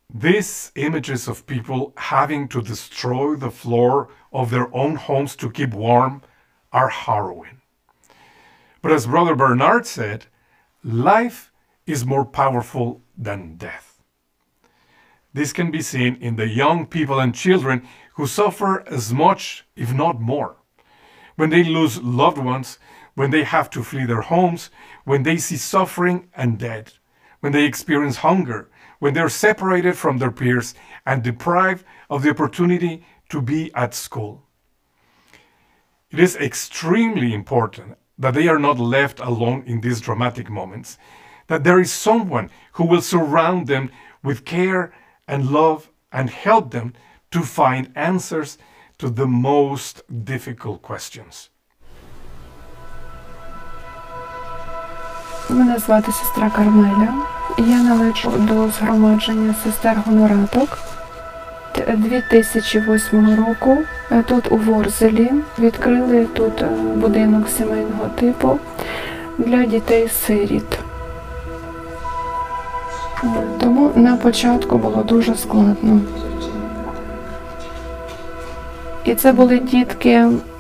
These images of people having to destroy the floor of their own homes to keep warm are harrowing. But as Brother Bernard said, life is more powerful than death. This can be seen in the young people and children who suffer as much, if not more. When they lose loved ones, when they have to flee their homes, when they see suffering and death, when they experience hunger, when they're separated from their peers and deprived of the opportunity to be at school. It is extremely important that they are not left alone in these dramatic moments, that there is someone who will surround them with care and love and help them to find answers to the most difficult questions. Мене звати сестра Кармеля. Я належу до згромадження сестер Гонораток 2008 року. Тут у Ворзелі відкрили тут будинок сімейного типу для дітей-сиріт. Тому на початку було дуже складно. І це були дітки